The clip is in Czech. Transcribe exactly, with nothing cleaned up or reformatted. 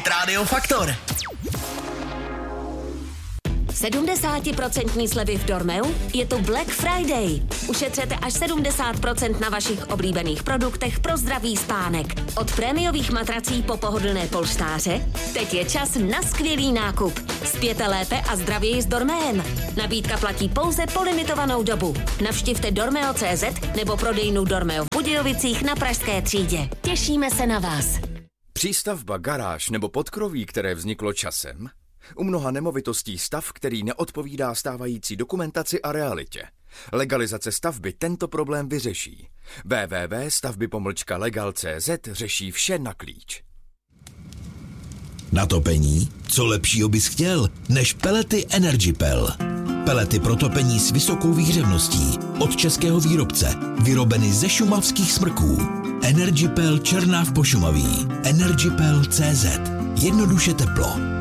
Hit Radio Faktor. sedmdesát procent slevy v Dormeu? Je to Black Friday. Ušetřete až sedmdesát procent na vašich oblíbených produktech pro zdravý spánek. Od prémiových matrací po pohodlné polštáře? Teď je čas na skvělý nákup. Spěte lépe a zdravěji s Dormeem. Nabídka platí pouze po limitovanou dobu. Navštivte dormeo tečka cé zet nebo prodejnu Dormeo v Budějovicích na Pražské třídě. Těšíme se na vás. Přístavba, garáž nebo podkroví, které vzniklo časem? U mnoha nemovitostí stav, který neodpovídá stávající dokumentaci a realitě. Legalizace stavby tento problém vyřeší. w w w tečka stavby pomlčka legal tečka cé zet řeší vše na klíč. Na topení? Co lepšího bys chtěl, než pelety EnergyPel. Pelety pro topení s vysokou výhřevností od českého výrobce, vyrobeny ze šumavských smrků. EnergyPel Černáv Pošumaví. EnergyPel tečka cé zet. Jednoduše teplo.